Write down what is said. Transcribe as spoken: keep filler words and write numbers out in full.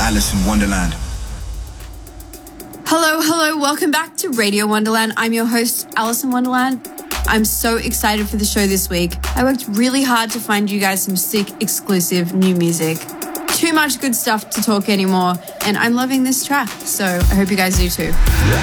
Alice in Wonderland. Hello, hello, welcome back to Radio Wonderland. I'm your host, Alice in Wonderland. I'm so excited for the show this week. I worked really hard to find you guys some sick, exclusive new music. Too much good stuff to talk anymore, and I'm loving this track, so I hope you guys do too.